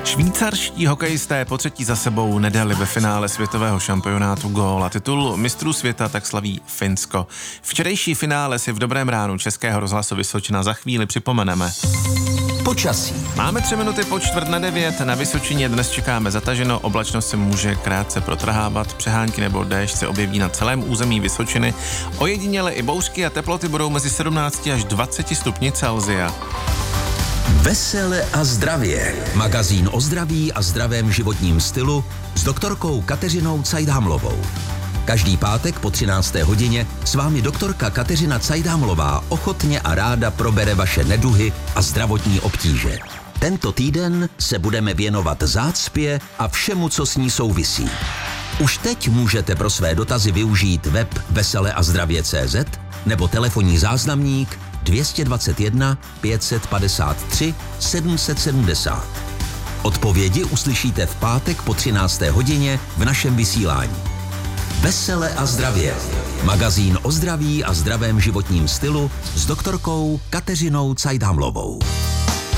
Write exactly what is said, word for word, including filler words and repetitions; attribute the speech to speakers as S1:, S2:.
S1: Švýcarští hokejisté po třetí za sebou nedali ve finále světového šampionátu gól a titul mistrů světa tak slaví Finsko. Včerejší finále si v Dobrém ránu Českého rozhlasu Vysočina za chvíli připomeneme.
S2: Počasí.
S1: Máme tři minuty po čtvrt na devět, na Vysočině dnes čekáme zataženo, oblačnost se může krátce protrhávat, přehánky nebo déšť se objeví na celém území Vysočiny, ojediněle i bouřky a teploty budou mezi sedmnácti až dvaceti stupni Celsia.
S2: Vesele a zdravě. Magazín o zdraví a zdravém životním stylu s doktorkou Kateřinou Cajdámlovou. Každý pátek po třinácté hodině s vámi doktorka Kateřina Cajdámlová ochotně a ráda probere vaše neduhy a zdravotní obtíže. Tento týden se budeme věnovat zácpě a všemu, co s ní souvisí. Už teď můžete pro své dotazy využít web vesele a zdravě tečka cé zet nebo telefonní záznamník dvě stě dvacet jedna pět set padesát tři sedm set sedmdesát. Odpovědi uslyšíte v pátek po třinácté hodině v našem vysílání. Vesele a zdravě. Magazín o zdraví a zdravém životním stylu s doktorkou Kateřinou Cajdámlovou.